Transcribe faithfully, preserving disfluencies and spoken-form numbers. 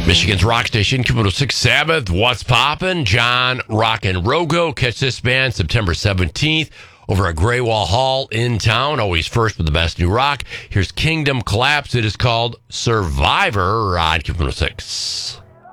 Michigan's rock station, Q one oh six Sabbath. What's poppin'? John Rock and Rogo. Catch this band September seventeenth over at Gray Wall Hall in town. Always first with the best new rock. Here's Kingdom Collapse. It is called Survivor on Q one oh six.